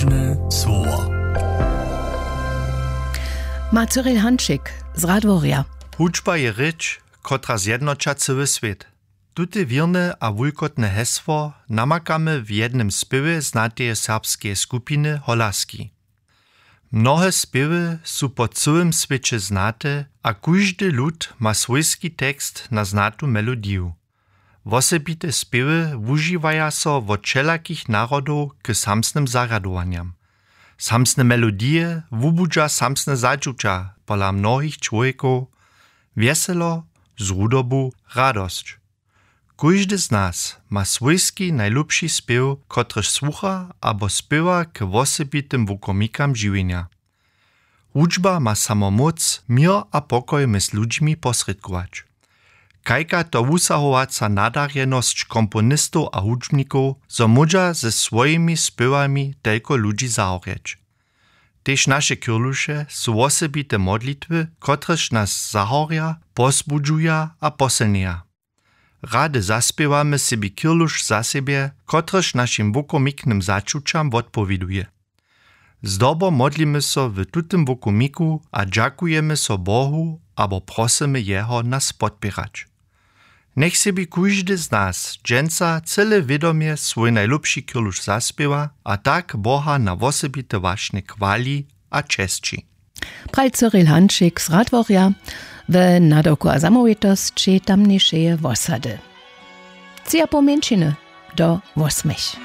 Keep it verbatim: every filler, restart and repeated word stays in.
Ważne słowa. Ma Cyril Hanczyk z Radworia. Hudźba je rěč, kotra zjednoča cyły svět. Tute wirne a wulkotne hesło namakamy w jednym spěwie znateje serbskie skupiny Holaski. Mnohe spěwy su po całym świecie znate, a każdy lud ma swojski tekst na znatą melodiju. Wosebite spěwy wužiwaja so wot všelakich narodów k samsnym zaradowaniam. Samsne melodije wubudža samsne zadžuča pola mnohich człowieków, weselo, zrudobu, radosć. Każdy z nas ma swojski najlubszy spěw, kotryż słucha abo spěwa k wosebitym wukomikam žiwienia. Hudźba ma samo moc mir a pokoj mez ludźmi posredkować. Kajka to wusahowaca nadarjenosć komponistów a hudźbników, zo módža ze swoimi spěwami telko ludzi zahorjeć. Tež naše kyrluše su wosebite modlitwy, kotrež nas zahorja, posbudžuja a posilneja. Rady zaspěwamy sebi kyrluš za siebie, kotrež našim wukomiknym začučam wotpowiduje. Zdobo modlimy so w tutym wukomiku a dżakujemy so Bohu abo prosimy Jeho nas podpierać. Nech sebi każdy z nas dżęca cyle wiadomie swój najlubszy kyrluš zaspěwa a tak Boha na wosebite wašne chwali a czesci. Praj Cyril Hanczyk z Radworia w nadoku a zamovitosći tamniejszej wosady. Cija po męčiny do восьмих.